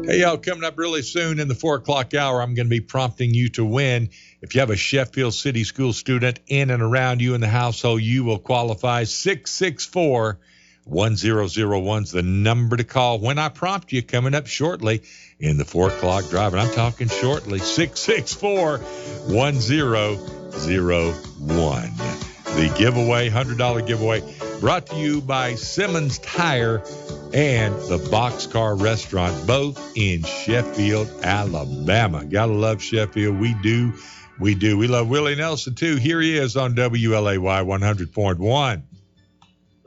Hey, y'all, coming up really soon in the 4 o'clock hour, I'm going to be prompting you to win. If you have a Sheffield City School student in and around you in the household, you will qualify. 664-1001's the number to call when I prompt you, coming up shortly in the 4 o'clock drive. And I'm talking shortly, 664-1001. The giveaway, $100 giveaway, brought to you by Simmons Tire and the Boxcar Restaurant, both in Sheffield, Alabama. Gotta love Sheffield. We do. We love Willie Nelson, too. Here he is on WLAY 100.1.